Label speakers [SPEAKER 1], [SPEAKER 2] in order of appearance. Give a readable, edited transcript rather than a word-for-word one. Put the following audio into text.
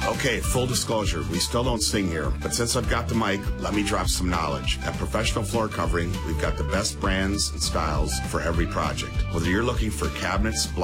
[SPEAKER 1] Okay, full disclosure, we still don't sing here, but since I've got the mic, let me drop some knowledge. At Professional Floor Covering, we've got the best brands and styles for every project. Whether you're looking for cabinets,